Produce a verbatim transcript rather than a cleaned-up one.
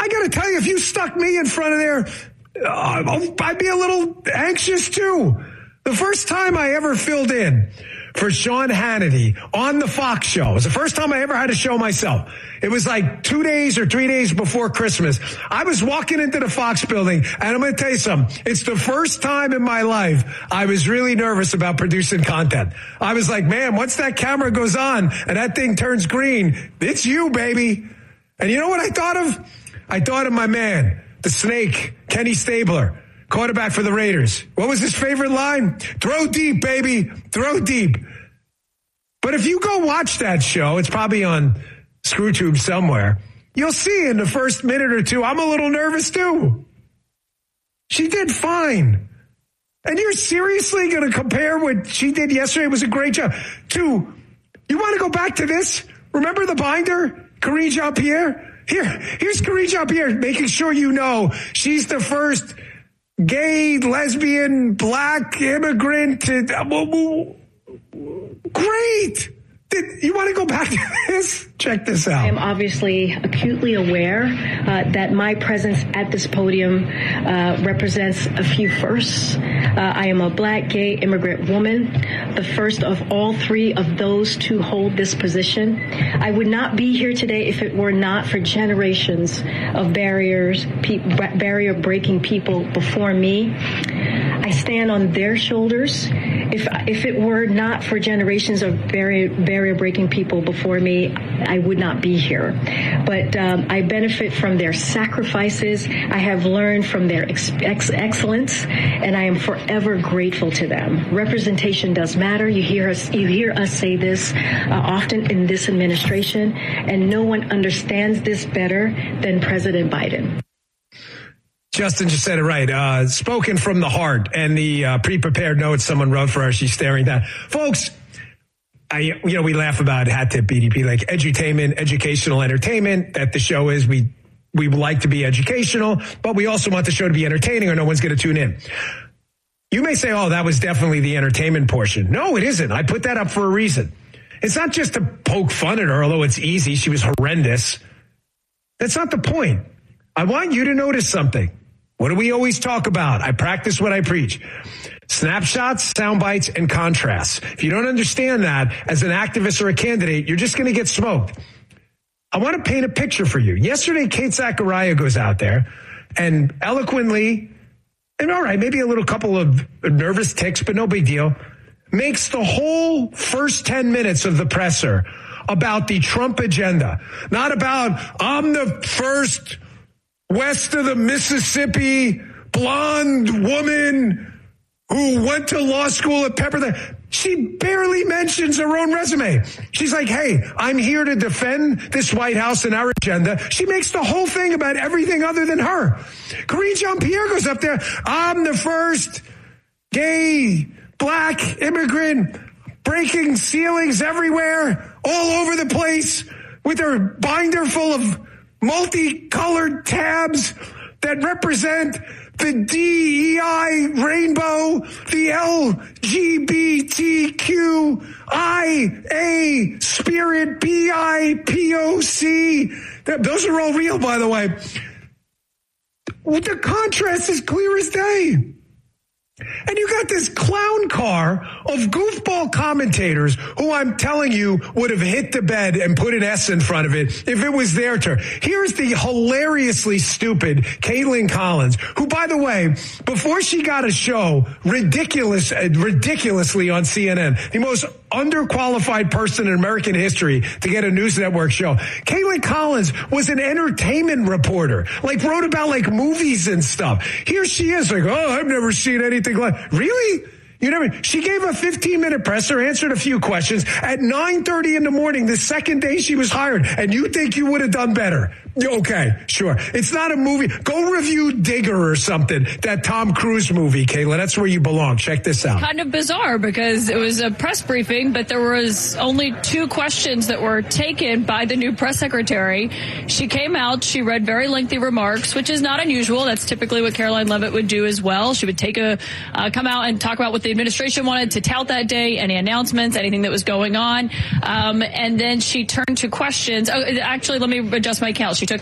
I got to tell you, if you stuck me in front of there, uh, I'd be a little anxious too. The first time I ever filled in for Sean Hannity on the Fox show, it was the first time I ever had a show myself. It was like two days or three days before Christmas. I was walking into the Fox building, and I'm going to tell you something. It's the first time in my life I was really nervous about producing content. I was like, man, once that camera goes on and that thing turns green, it's you, baby. And you know what I thought of? I thought of my man, the snake, Kenny Stabler, quarterback for the Raiders. What was his favorite line? Throw deep, baby. Throw deep. But if you go watch that show, it's probably on ScrewTube somewhere, you'll see in the first minute or two, I'm a little nervous too. She did fine. And you're seriously going to compare what she did yesterday? It was a great job. To, you want to go back to this? Remember the binder? Karine Jean-Pierre? Here, here's Karine Jean-Pierre making sure you know she's the first gay, lesbian, black immigrant. To, great. Did, you want to go back to this? Check this out. I am obviously acutely aware uh, that my presence at this podium uh, represents a few firsts. Uh, I am a black, gay, immigrant woman, the first of all three of those to hold this position. I would not be here today if it were not for generations of barriers, pe- barrier breaking people before me. I stand on their shoulders. If if it were not for generations of barrier barrier breaking people before me, I would not be here. But um, I benefit from their sacrifices. I have learned from their ex- ex- excellence, and I am forever grateful to them. Representation does matter. You hear us you hear us say this uh, often in this administration, and no one understands this better than President Biden. Justin just said it right. Uh, spoken from the heart, and the uh, pre-prepared notes someone wrote for her. She's staring down. Folks, I, you know, we laugh about hat tip B D P, like edutainment, educational entertainment, that the show is. We, we like to be educational, but we also want the show to be entertaining or no one's going to tune in. You may say, oh, that was definitely the entertainment portion. No, it isn't. I put that up for a reason. It's not just to poke fun at her, although it's easy. She was horrendous. That's not the point. I want you to notice something. What do we always talk about? I practice what I preach. Snapshots, sound bites, and contrasts. If you don't understand that as an activist or a candidate, you're just going to get smoked. I want to paint a picture for you. Yesterday, Kate Zachariah goes out there and eloquently, and all right, maybe a little couple of nervous ticks, but no big deal, makes the whole first ten minutes of the presser about the Trump agenda. Not about, I'm the first west of the Mississippi blonde woman who went to law school at Pepperdine. She barely mentions her own resume. She's like, hey, I'm here to defend this White House and our agenda. She makes the whole thing about everything other than her. Karine Jean-Pierre goes up there. I'm the first gay, black immigrant breaking ceilings everywhere, all over the place, with her binder full of multicolored tabs that represent the D E I rainbow, the L G B T Q I A spirit, B I P O C. Those are all real, by the way. The contrast is clear as day. And you got this clown car of goofball commentators who I'm telling you would have hit the bed and put an S in front of it if it was their turn. Here's the hilariously stupid Caitlin Collins, who, by the way, before she got a show ridiculous, ridiculously on C N N, the most underqualified person in American history to get a news network show. Caitlin Collins was an entertainment reporter, like wrote about like movies and stuff. Here she is like, oh, I've never seen anything like, really? You never, she gave a fifteen minute presser, answered a few questions at nine thirty in the morning, the second day she was hired. And you think you would have done better? Okay, sure. It's not a movie. Go review Digger or something, that Tom Cruise movie, Kayla. That's where you belong. Check this out. Kind of bizarre because it was a press briefing, but there was only two questions that were taken by the new press secretary. She came out, she read very lengthy remarks, which is not unusual. That's typically what Caroline Leavitt would do as well. She would take a, uh, come out and talk about what the administration wanted to tout that day, any announcements, anything that was going on. Um, and then she turned to questions. Oh, actually, let me adjust my count. She took